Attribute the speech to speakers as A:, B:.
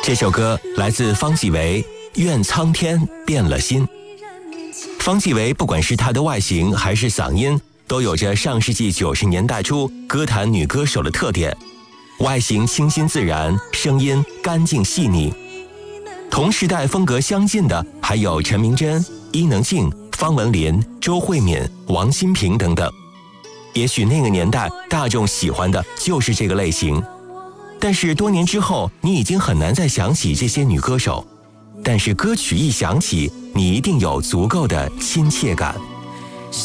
A: 这首歌来自方季韦，愿苍天变了心。方季韦不管是她的外形还是嗓音，都有着上世纪90年代初歌坛女歌手的特点。外形清新自然，声音干净细腻。同时代风格相近的还有陈明真、伊能静、方文琳、周慧敏、王心平等等。也许那个年代大众喜欢的就是这个类型，但是多年之后，你已经很难再想起这些女歌手。但是歌曲一响起，你一定有足够的亲切感。